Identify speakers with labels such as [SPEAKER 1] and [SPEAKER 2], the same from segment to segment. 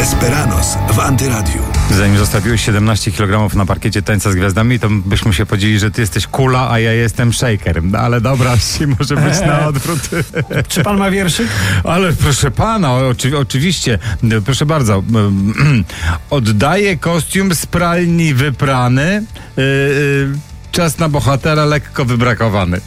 [SPEAKER 1] Desperados w Antyradiu.
[SPEAKER 2] Zanim zostawiłeś 17 kg na parkiecie Tańca z Gwiazdami, to byśmy się podzielili, że ty jesteś kula, a ja jestem shaker. No, ale dobra, może być na odwrót.
[SPEAKER 3] Czy pan ma wierszyk?
[SPEAKER 2] Ale proszę pana, oczywiście, proszę bardzo. Oddaję kostium z pralni wyprany. Czas na bohatera lekko wybrakowany.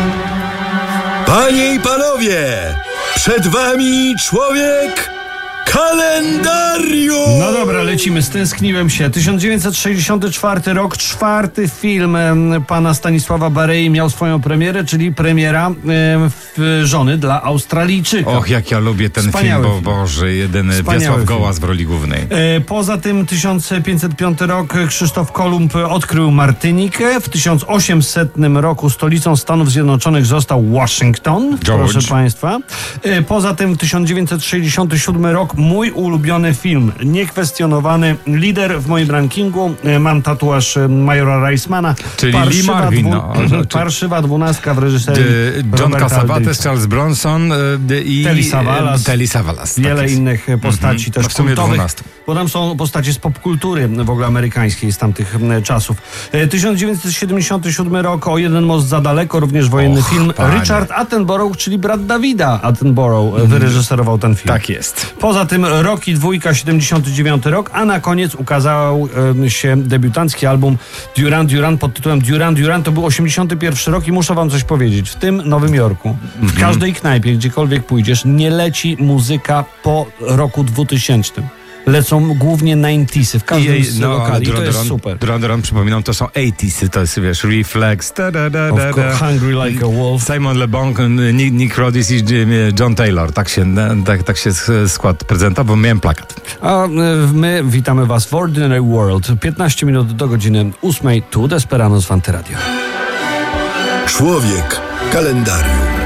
[SPEAKER 1] Panie i panowie, przed wami człowiek kalendarium!
[SPEAKER 3] No dobra, lecimy, stęskniłem się. 1964 rok, czwarty film pana Stanisława Barei miał swoją premierę, czyli premiera Żony dla Australijczyka.
[SPEAKER 2] Och, jak ja lubię ten
[SPEAKER 3] Wspaniały
[SPEAKER 2] film,
[SPEAKER 3] film.
[SPEAKER 2] bo Boże, jedyny
[SPEAKER 3] Wspaniały
[SPEAKER 2] Wiesław
[SPEAKER 3] film.
[SPEAKER 2] Gołas w roli głównej.
[SPEAKER 3] Poza tym 1505 rok Krzysztof Kolumb odkrył Martynikę. W 1800 roku stolicą Stanów Zjednoczonych został Waszyngton,
[SPEAKER 2] George.
[SPEAKER 3] proszę państwa. Poza tym 1967 rok mój ulubiony film, niekwestionowany lider w moim rankingu. Mam tatuaż majora Reismana.
[SPEAKER 2] Czyli Lee Marvin.
[SPEAKER 3] Parszywa 12 w reżyserii
[SPEAKER 2] John
[SPEAKER 3] Roberta
[SPEAKER 2] Cassavetes,
[SPEAKER 3] Aldricha.
[SPEAKER 2] Charles Bronson i
[SPEAKER 3] Telly
[SPEAKER 2] Savalas.
[SPEAKER 3] Wiele
[SPEAKER 2] tak jest.
[SPEAKER 3] innych postaci też
[SPEAKER 2] w sumie
[SPEAKER 3] kultowych,
[SPEAKER 2] 12.
[SPEAKER 3] bo tam są postacie z popkultury w ogóle amerykańskiej z tamtych czasów. 1977 rok, O jeden most za daleko, również wojenny film.
[SPEAKER 2] panie.
[SPEAKER 3] Richard Attenborough, czyli brat Davida Attenborough, wyreżyserował ten film.
[SPEAKER 2] Tak jest.
[SPEAKER 3] Poza tym Rocky dwójka, 79 rok, a na koniec ukazał się debiutancki album Duran Duran pod tytułem Duran Duran. To był 81 rok i muszę wam coś powiedzieć. W tym Nowym Jorku, w każdej knajpie, gdziekolwiek pójdziesz, nie leci muzyka po roku 2000. Lecą głównie 90'sy w każdym z lokali. To jest super.
[SPEAKER 2] Duran Duran, przypominam, to są 80'sy, to jest, wiesz, Reflex,
[SPEAKER 3] Hungry Like a Wolf.
[SPEAKER 2] Simon Le Bon, Nick Rodis i John Taylor. Tak się skład prezenta, bo miałem plakat.
[SPEAKER 3] A my witamy was w Ordinary World. 15 minut do godziny 8. Tu Desperados w Antyradio.
[SPEAKER 1] Człowiek kalendarium.